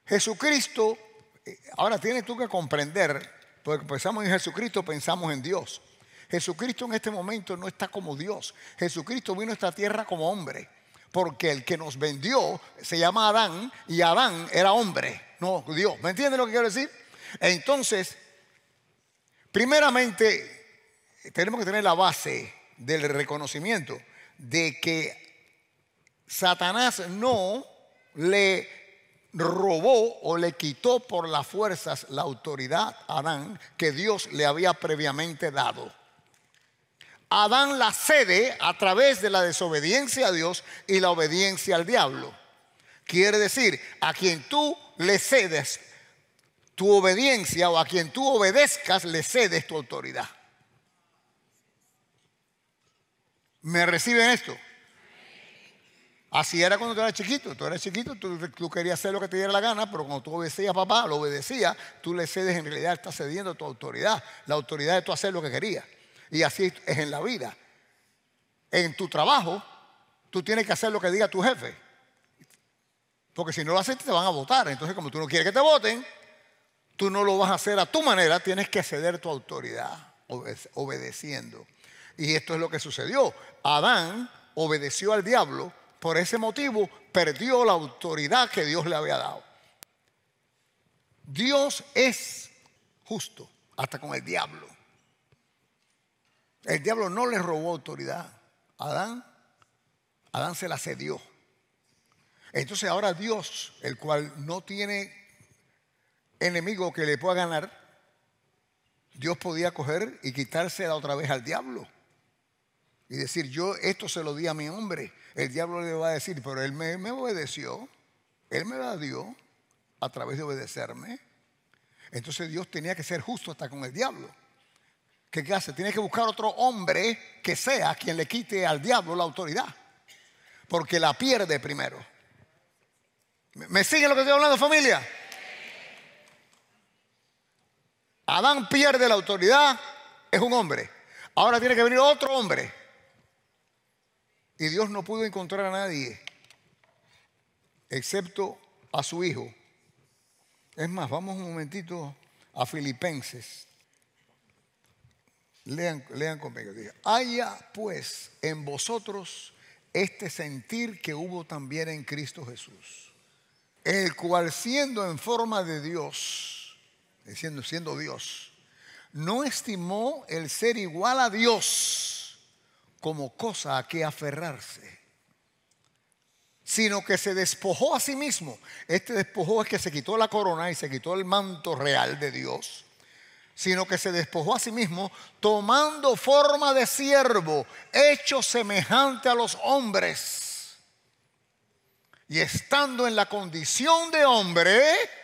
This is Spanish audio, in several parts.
Jesucristo, ahora tienes tú que comprender, porque pensamos en Jesucristo, pensamos en Dios. Jesucristo en este momento no está como Dios. Jesucristo vino a esta tierra como hombre, porque el que nos vendió se llama Adán, y Adán era hombre, no Dios. ¿Me entienden lo que quiero decir? Entonces, primeramente, tenemos que tener la base del reconocimiento de que Satanás no le robó o le quitó por las fuerzas la autoridad a Adán que Dios le había previamente dado. Adán la cede a través de la desobediencia a Dios y la obediencia al diablo. Quiere decir, a quien tú le cedes tu obediencia o a quien tú obedezcas, le cedes tu autoridad. ¿Me reciben esto? Así era cuando tú eras chiquito. Tú eras chiquito, tú querías hacer lo que te diera la gana, pero cuando tú obedecías a papá, lo obedecías, tú le cedes, en realidad estás cediendo tu autoridad, la autoridad de tú hacer lo que querías. Y así es en la vida. En tu trabajo, tú tienes que hacer lo que diga tu jefe. Porque si no lo haces, te van a votar. Entonces, como tú no quieres que te voten, tú no lo vas a hacer a tu manera, tienes que ceder tu autoridad, obedeciendo. Y esto es lo que sucedió. Adán obedeció al diablo. Por ese motivo perdió la autoridad que Dios le había dado. Dios es justo hasta con el diablo. El diablo no le robó autoridad a Adán se la cedió. Entonces ahora Dios, el cual no tiene enemigo que le pueda ganar, Dios podía coger y quitársela otra vez al diablo y decir, yo esto se lo di a mi hombre. El diablo le va a decir, pero él me obedeció, él me la dio a través de obedecerme. Entonces Dios tenía que ser justo hasta con el diablo. ¿Qué hace? Tiene que buscar otro hombre que sea quien le quite al diablo la autoridad, porque la pierde primero. ¿Me siguen lo que estoy hablando, familia? Adán pierde la autoridad, es un hombre. Ahora tiene que venir otro hombre. Y Dios no pudo encontrar a nadie excepto a su hijo. Es más, vamos un momentito a Filipenses. Lean conmigo. Diga, haya pues en vosotros este sentir que hubo también en Cristo Jesús, el cual siendo en forma de Dios, siendo Dios, no estimó el ser igual a Dios como cosa a que aferrarse, sino que se despojó a sí mismo. Este despojó es que se quitó la corona y se quitó el manto real de Dios, sino que se despojó a sí mismo, tomando forma de siervo, hecho semejante a los hombres, y estando en la condición de hombre,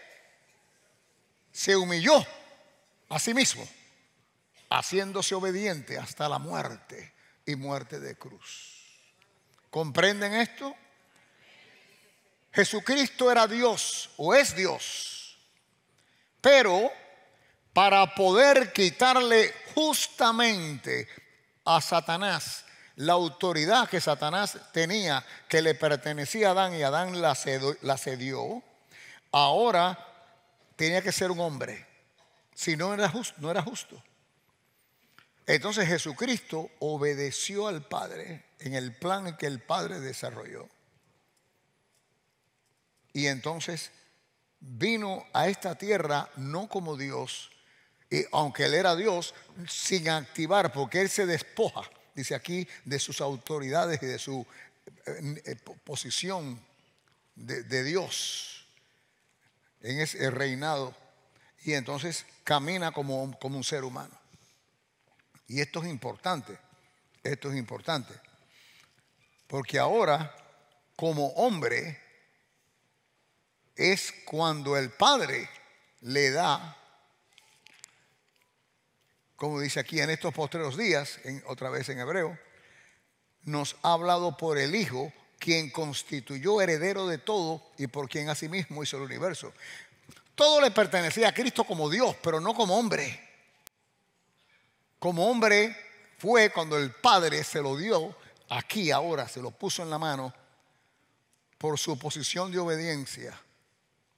se humilló a sí mismo, haciéndose obediente hasta la muerte y muerte de cruz. ¿Comprenden esto? Jesucristo era Dios o es Dios, pero para poder quitarle justamente a Satanás la autoridad que Satanás tenía, que le pertenecía a Adán y Adán la cedió, ahora tenía que ser un hombre. Si no era justo, no era justo. Entonces Jesucristo obedeció al Padre en el plan que el Padre desarrolló. Y entonces vino a esta tierra no como Dios, y aunque Él era Dios, sin activar, porque Él se despoja, dice aquí, de sus autoridades y de su posición de Dios en ese reinado. Y entonces camina como un ser humano. Y esto es importante, porque ahora como hombre es cuando el Padre le da, como dice aquí, en estos postreros días, otra vez en hebreo, nos ha hablado por el Hijo, quien constituyó heredero de todo y por quien asimismo hizo el universo. Todo le pertenecía a Cristo como Dios, pero no como hombre. Como hombre fue cuando el Padre se lo dio aquí ahora, se lo puso en la mano por su posición de obediencia.